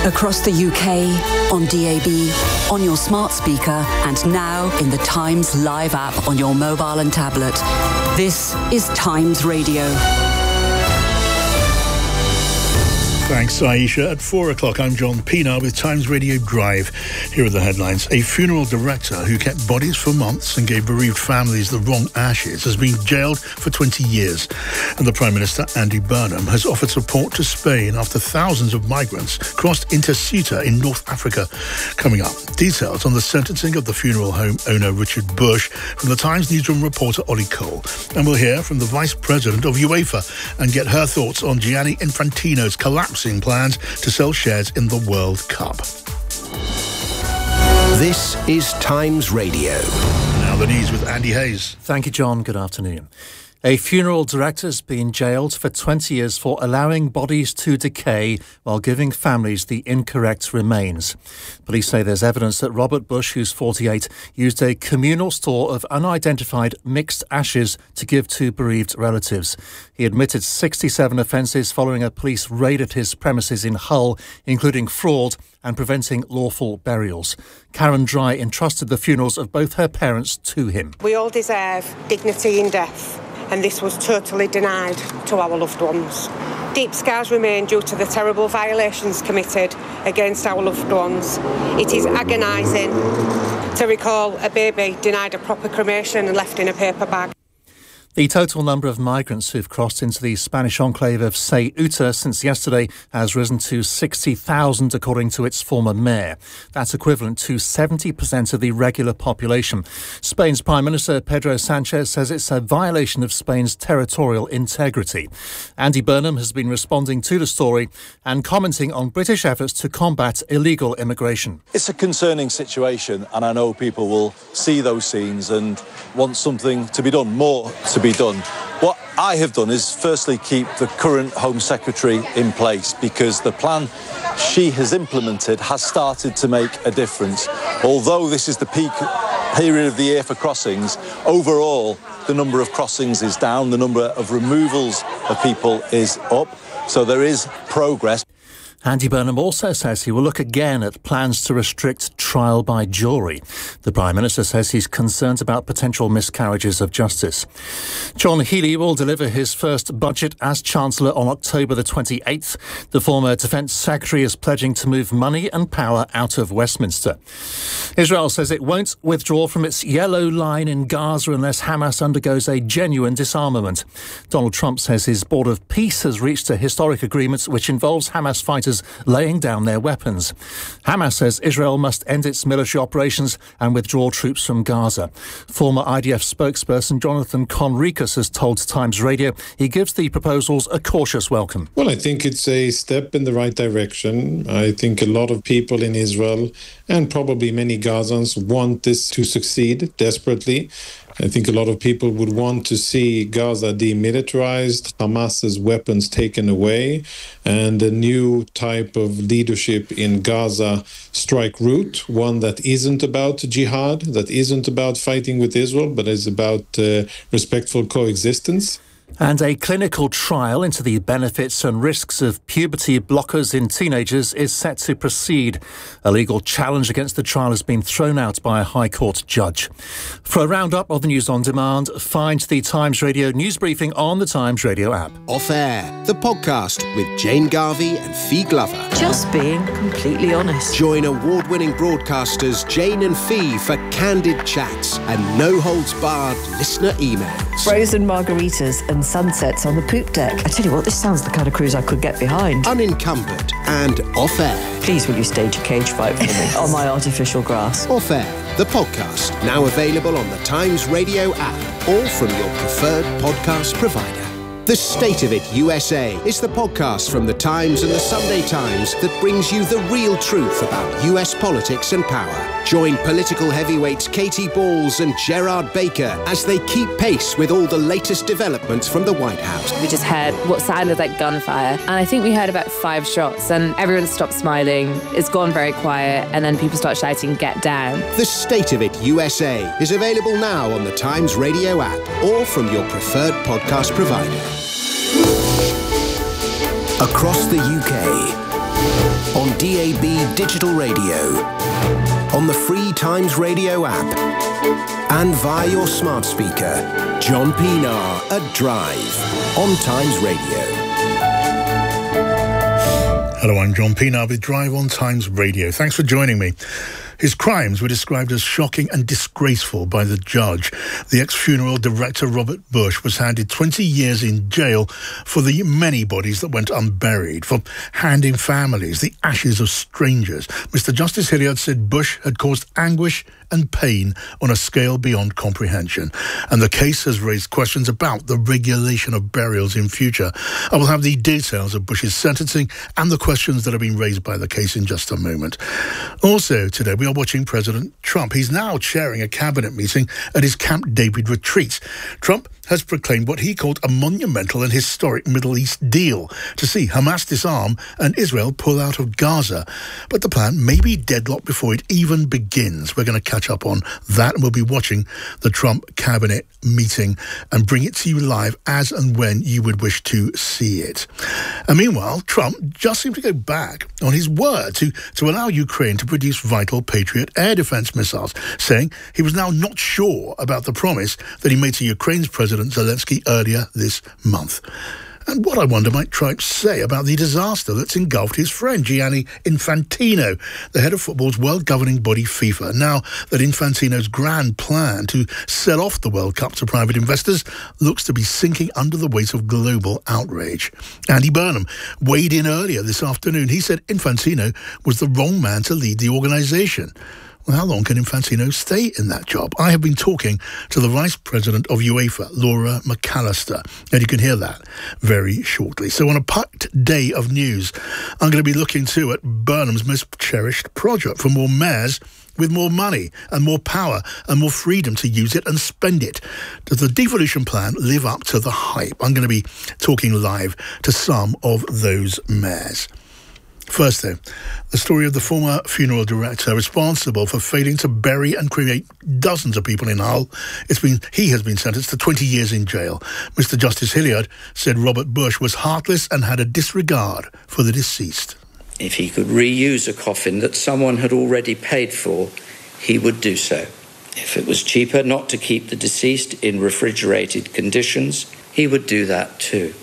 Across the UK, on DAB, on your smart speaker, and now in the Times Live app on your mobile and tablet. This is Times Radio. Thanks, Aisha. At 4 o'clock, I'm John Pienaar with Times Radio Drive. Here are the headlines. A funeral director who kept bodies for months and gave bereaved families the wrong ashes has been jailed for 20 years. And the Prime Minister, Andy Burnham, has offered support to Spain after thousands of migrants crossed into Ceuta in North Africa. Coming up, details on the sentencing of the funeral home owner Richard Bush from the Times newsroom reporter Ollie Cole. And we'll hear from the Vice President of UEFA and get her thoughts on Gianni Infantino's collapsing plans to sell shares in the World Cup. This is Times Radio. Now the news with Andy Hayes. Thank you, John. Good afternoon. A funeral director has been jailed for 20 years for allowing bodies to decay while giving families the incorrect remains. Police say there's evidence that Robert Bush, who's 48, used a communal store of unidentified mixed ashes to give to bereaved relatives. He admitted 67 offences following a police raid at his premises in Hull, including fraud and preventing lawful burials. Karen Dry entrusted the funerals of both her parents to him. We all deserve dignity in death, and this was totally denied to our loved ones. Deep scars remain due to the terrible violations committed against our loved ones. It is agonising to recall a baby denied a proper cremation and left in a paper bag. The total number of migrants who've crossed into the Spanish enclave of Ceuta since yesterday has risen to 60,000, according to its former mayor. That's equivalent to 70% of the regular population. Spain's Prime Minister Pedro Sanchez says it's a violation of Spain's territorial integrity. Andy Burnham has been responding to the story and commenting on British efforts to combat illegal immigration. It's a concerning situation, and I know people will see those scenes and want something to be done, more to be done. What I have done is firstly keep the current Home Secretary in place, because the plan she has implemented has started to make a difference. Although this is the peak period of the year for crossings, overall the number of crossings is down, the number of removals of people is up, so there is progress. Andy Burnham also says he will look again at plans to restrict trial by jury. The Prime Minister says he's concerned about potential miscarriages of justice. John Healey will deliver his first budget as Chancellor on October the 28th. The former Defence Secretary is pledging to move money and power out of Westminster. Israel says it won't withdraw from its yellow line in Gaza unless Hamas undergoes a genuine disarmament. Donald Trump says his Board of Peace has reached a historic agreement which involves Hamas fighters laying down their weapons. Hamas says Israel must end its military operations and withdraw troops from Gaza. Former IDF spokesperson Jonathan Conricus has told Times Radio he gives the proposals a cautious welcome. Well, I think it's a step in the right direction. I think a lot of people in Israel and probably many Gazans want this to succeed desperately. I think a lot of people would want to see Gaza demilitarized, Hamas's weapons taken away, and a new type of leadership in Gaza strike root, one that isn't about jihad, that isn't about fighting with Israel, but is about respectful coexistence. And a clinical trial into the benefits and risks of puberty blockers in teenagers is set to proceed. A legal challenge against the trial has been thrown out by a High Court judge. For a roundup of the news on demand, find the Times Radio news briefing on the Times Radio app. Off Air, the podcast with Jane Garvey and Fee Glover. Just being completely honest. Join award-winning broadcasters Jane and Fee for candid chats and no-holds-barred listener emails. Frozen margaritas and sunsets on the poop deck. I tell you what, this sounds the kind of cruise I could get behind. Unencumbered and Off Air. Please will you stage a cage fight for me on my artificial grass. Off Air, the podcast, now available on the Times Radio app or from your preferred podcast provider. The State of It USA is the podcast from The Times and The Sunday Times that brings you the real truth about US politics and power. Join political heavyweights Katie Balls and Gerard Baker as they keep pace with all the latest developments from the White House. We just heard what sounded like gunfire, and I think we heard about 5 shots, and everyone stopped smiling. It's gone very quiet, and then people start shouting, "Get down." The State of It USA is available now on the Times Radio app or from your preferred podcast provider. Across the UK, on DAB digital radio, on the free Times Radio app, and via your smart speaker. John Pienaar at Drive on Times Radio. Hello, I'm John Pienaar with Drive on Times Radio. Thanks for joining me. His crimes were described as shocking and disgraceful by the judge. The ex-funeral director Robert Bush was handed 20 years in jail for the many bodies that went unburied, for handing families the ashes of strangers. Mr. Justice Hilliard said Bush had caused anguish and pain on a scale beyond comprehension. And the case has raised questions about the regulation of burials in future. I will have the details of Bush's sentencing and the questions that have been raised by the case in just a moment. Also today, we are watching President Trump. He's now chairing a cabinet meeting at his Camp David retreat. Trump has proclaimed what he called a monumental and historic Middle East deal to see Hamas disarm and Israel pull out of Gaza. But the plan may be deadlocked before it even begins. We're going to catch up on that, and we'll be watching the Trump cabinet meeting and bring it to you live as and when you would wish to see it. And meanwhile, Trump just seemed to go back on his word to allow Ukraine to produce vital Patriot air defense missiles, saying he was now not sure about the promise that he made to Ukraine's President Zelensky earlier this month. And what, I wonder, might Trump say about the disaster that's engulfed his friend Gianni Infantino, the head of football's world governing body FIFA, now that Infantino's grand plan to sell off the World Cup to private investors looks to be sinking under the weight of global outrage. Andy Burnham weighed in earlier this afternoon. He said Infantino was the wrong man to lead the organisation. Well, how long can Infantino stay in that job? I have been talking to the Vice President of UEFA, Laura McAllister, and you can hear that very shortly. So on a packed day of news, I'm going to be looking too at Burnham's most cherished project for more mayors with more money and more power and more freedom to use it and spend it. Does the devolution plan live up to the hype? I'm going to be talking live to some of those mayors. First, though, the story of the former funeral director responsible for failing to bury and cremate dozens of people in Hull. He has been sentenced to 20 years in jail. Mr. Justice Hilliard said Robert Bush was heartless and had a disregard for the deceased. If he could reuse a coffin that someone had already paid for, he would do so. If it was cheaper not to keep the deceased in refrigerated conditions, he would do that too.